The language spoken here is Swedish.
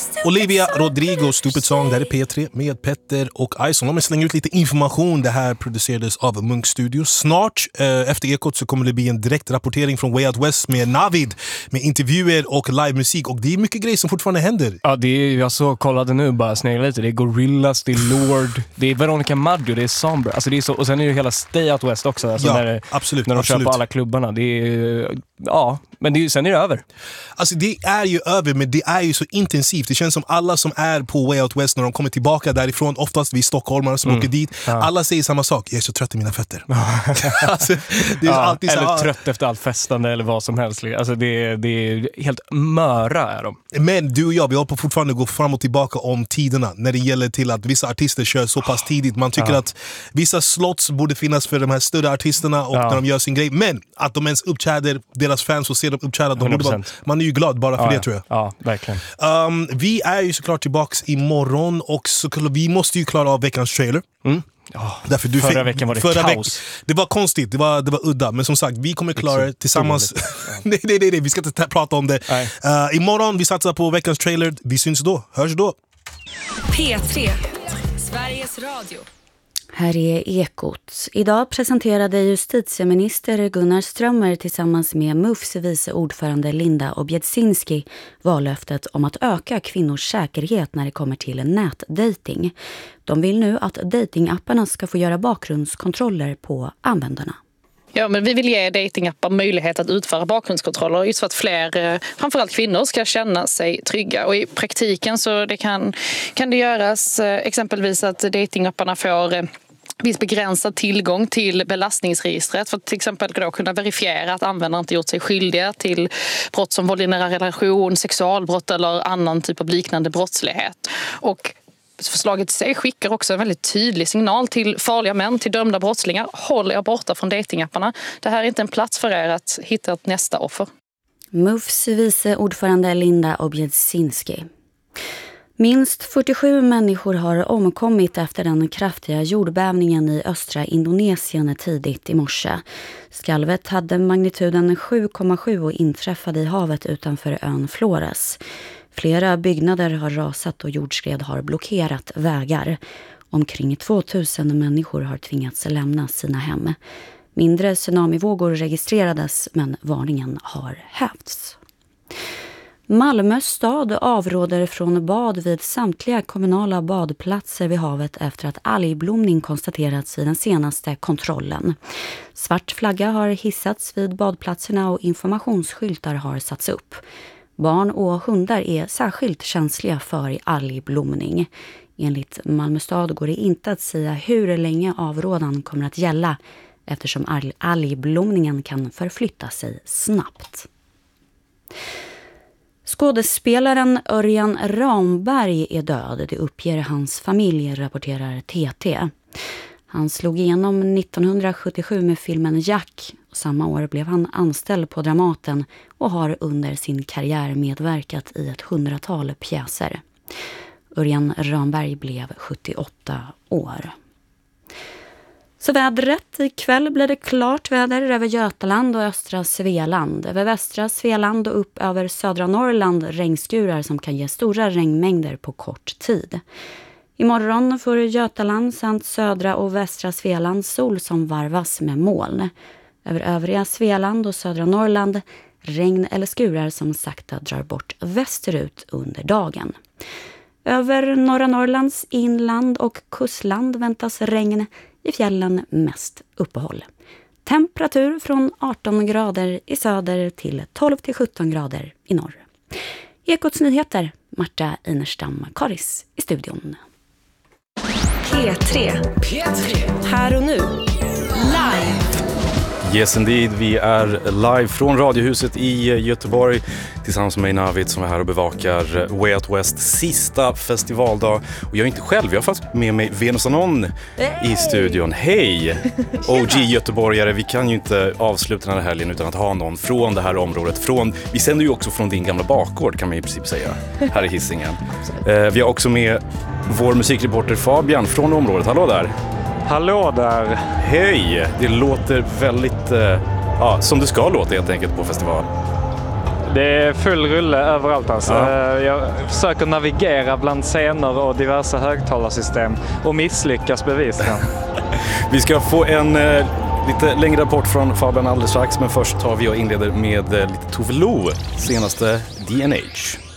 Olivia Rodrigo, Stupid Song, där är P3 med Petter och Ison. Om jag slänger ut lite information, det här producerades av Munk Studios. Snart efter Ekot så kommer det bli en direkt rapportering från Way Out West med Navid, med intervjuer och livemusik, och det är mycket grejer som fortfarande händer. Ja, det är, jag så kollade nu bara snegla lite, det är Gorillaz, det är Lord, det är Veronica Maggio, det är Somber, alltså det är så, och sen är det hela Stay Out West också, alltså ja, när absolut, när de kör på alla klubbarna, det är, ja, men det är, sen är det över. Alltså det är ju över, men det är ju så intensivt. Det känns som alla som är på Way Out West när de kommer tillbaka därifrån, oftast vi stockholmare som åker dit, alla säger samma sak: jag är så trött i mina fötter. Alltså, det är alltid så, eller trött efter allt festande eller vad som helst. Alltså det är helt möra är de. Men du och jag, vi håller på fortfarande gå fram och tillbaka om tiderna när det gäller till att vissa artister kör så pass tidigt. Man tycker att vissa slots borde finnas för de här större artisterna och när de gör sin grej, men att de ens uppträder, deras fans och ser dem uppträda, de borde vara, man är ju glad bara för det, tror jag. Ja, verkligen. Vi är ju såklart tillbaks imorgon, och såklart, vi måste ju klara av veckans trailer. Därför förra veckan var det kaos. Det var konstigt, det var udda, men som sagt, vi kommer klara det tillsammans. nej, vi ska inte prata om det. Imorgon, vi satsar på veckans trailer. Vi syns då, hörs då. P3, Sveriges Radio. Här är Ekot. Idag presenterade justitieminister Gunnar Strömmer tillsammans med MUFs vice ordförande Linda Objedzinski vallöftet om att öka kvinnors säkerhet när det kommer till nätdating. De vill nu att datingapparna ska få göra bakgrundskontroller på användarna. Ja, men vi vill ge datingappar möjlighet att utföra bakgrundskontroller just för att fler, framförallt kvinnor, ska känna sig trygga. Och i praktiken så kan det göras exempelvis att datingapparna får viss begränsad tillgång till belastningsregistret för att till exempel då kunna verifiera att användaren inte gjort sig skyldiga till brott som våld i nära relation, sexualbrott eller annan typ av liknande brottslighet. Och förslaget i sig skickar också en väldigt tydlig signal till farliga män, till dömda brottslingar: håll er borta från datingapparna. Det här är inte en plats för er att hitta ett nästa offer. MUFs vice ordförande Linda Objedzinski. Minst 47 människor har omkommit efter den kraftiga jordbävningen i östra Indonesien tidigt i morse. Skalvet hade magnituden 7,7 och inträffade i havet utanför ön Flores. Flera byggnader har rasat och jordskred har blockerat vägar. Omkring 2000 människor har tvingats lämna sina hem. Mindre tsunamivågor registrerades, men varningen har hävts. Malmö stad avråder från bad vid samtliga kommunala badplatser vid havet efter att algblomning konstaterats i den senaste kontrollen. Svart flagga har hissats vid badplatserna och informationsskyltar har satts upp. Barn och hundar är särskilt känsliga för algblomning. Enligt Malmö stad går det inte att säga hur länge avrådan kommer att gälla eftersom algblomningen kan förflytta sig snabbt. Skådespelaren Örjan Ramberg är död, det uppger hans familj, rapporterar TT. Han slog igenom 1977 med filmen Jack. Samma år blev han anställd på Dramaten och har under sin karriär medverkat i ett 100-tal pjäser. Örjan Ramberg blev 78 år. Så vädret, ikväll blir det klart väder över Götaland och östra Svealand. Över västra Svealand och upp över södra Norrland regnskurar som kan ge stora regnmängder på kort tid. Imorgon får Götaland samt södra och västra Svealand sol som varvas med moln. Över övriga Svealand och södra Norrland regn eller skurar som sakta drar bort västerut under dagen. Över norra Norrlands inland och kustland väntas regn, i fjällen mest uppehåll. Temperatur från 18 grader i söder till 12-17 grader i norr. Ekots nyheter, Marta Einerstam-Karis i studion. P3. Här och nu. Live. Yes indeed, vi är live från Radiohuset i Göteborg tillsammans med Navid som är här och bevakar Way Out West sista festivaldag. Och jag är inte själv, jag har fått med mig Venus Anon i studion. Hej! OG göteborgare, vi kan ju inte avsluta den här helgen utan att ha någon från det här området. Vi sänder ju också från din gamla bakgård kan man i princip säga, här i Hisingen. Vi har också med vår musikreporter Fabian från området. Hallå där! Hallå där! Hej! Det låter väldigt som det ska låta helt enkelt på festival. Det är full rulle överallt alltså. Jag försöker navigera bland scener och diverse högtalarsystem och misslyckas bevisligen. Vi ska få en lite längre rapport från Fabian alldeles strax, men först tar vi och inleder med lite Tove Lo, senaste DNH.